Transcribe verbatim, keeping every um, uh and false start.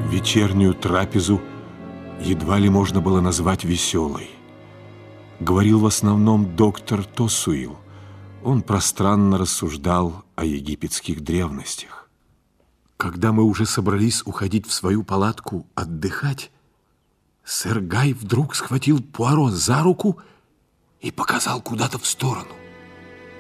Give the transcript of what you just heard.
Вечернюю трапезу едва ли можно было назвать веселой. Говорил в основном доктор Тосуил. Он пространно рассуждал о египетских древностях. Когда мы уже собрались уходить в свою палатку отдыхать, сэр Гай вдруг схватил Пуаро за руку и показал куда-то в сторону.